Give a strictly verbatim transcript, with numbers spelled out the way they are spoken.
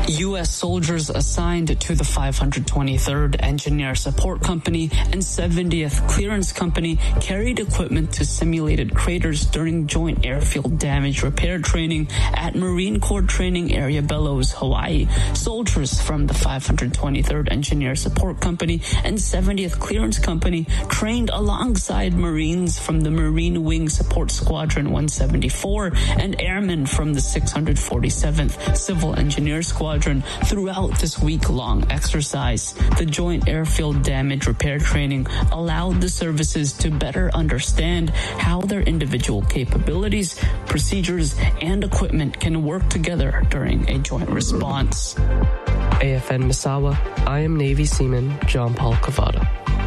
U S soldiers assigned to the five hundred twenty-third Engineer Support Company and seventieth Clearance Company carried equipment to simulated craters during Joint Airfield Damage Repair Training at Marine Corps Training Area Bellows, Hawaii. Soldiers from the five hundred twenty-third Engineer Support Company and seventieth Clearance Company trained alongside Marines from the Marine Wing Support Squadron one seventy-four and airmen from the six hundred forty-seventh Civil Engineer Squadron throughout this week-long exercise. The Joint Airfield Damage Repair Training allowed the services to better understand how their individual capabilities, procedures, and equipment can work together during a joint response. A F N Misawa, I am Navy Seaman John Paul Cavada.